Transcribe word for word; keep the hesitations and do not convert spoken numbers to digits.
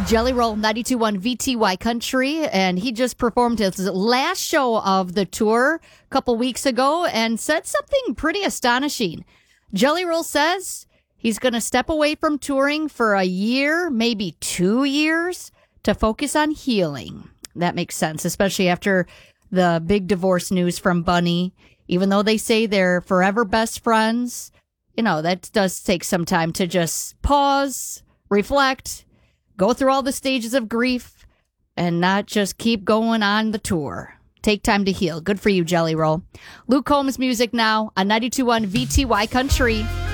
Jelly Roll, ninety-two point one V T Y Country, and he just performed his last show of the tour a couple weeks ago and said something pretty astonishing. Jelly Roll says he's going to step away from touring for a year, maybe two years, to focus on healing. That makes sense, especially after the big divorce news from Bunny. Even though they say they're forever best friends, you know, that does take some time to just pause, reflect, go through all the stages of grief, and not just keep going on the tour. Take time to heal. Good for you, Jelly Roll. Luke Combs music now on ninety-two point one V T Y Country.